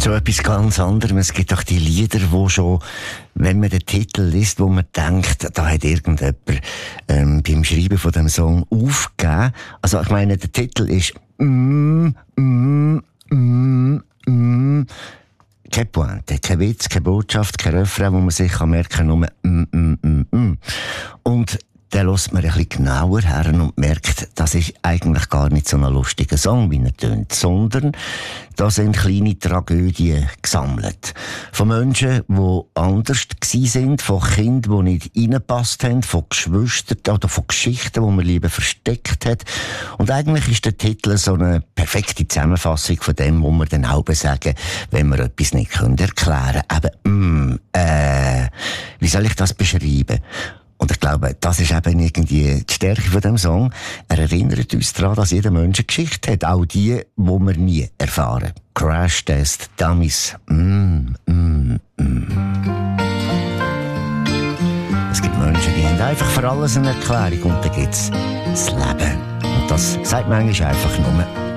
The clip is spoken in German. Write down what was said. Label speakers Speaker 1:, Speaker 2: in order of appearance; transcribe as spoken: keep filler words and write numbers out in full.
Speaker 1: zu etwas ganz anderem. Es gibt auch die Lieder, wo schon, wenn man den Titel liest, wo man denkt, da hat irgendjemand ähm, beim Schreiben von dem Song aufgegeben. Also ich meine, der Titel ist mm, mm, mm, mm. Keine Pointe, kein Witz, keine Botschaft, kein Refrain, wo man sich kann merken, nur mm, mm, mm, mm. Und dann hört man ein bisschen genauer her und merkt, das ist eigentlich gar nicht so ein lustiger Song, wie er tönt, sondern da sind kleine Tragödien gesammelt. Von Menschen, die anders gewesen sind, von Kindern, die nicht reingepasst haben, von Geschwistern oder von Geschichten, die man lieber versteckt hat. Und eigentlich ist der Titel so eine perfekte Zusammenfassung von dem, was wir dann auch sagen, wenn wir etwas nicht erklären können. Eben, mm, äh, wie soll ich das beschreiben? Und ich glaube, das ist eben irgendwie die Stärke von dem Song. Er erinnert uns daran, dass jeder Mensch eine Geschichte hat. Auch die, die wir nie erfahren. Crash Test Dummies. Mm, mm, mm. Es gibt Menschen, die haben einfach für alles eine Erklärung. Und dann gibt's das Leben. Und das sagt manchmal einfach nur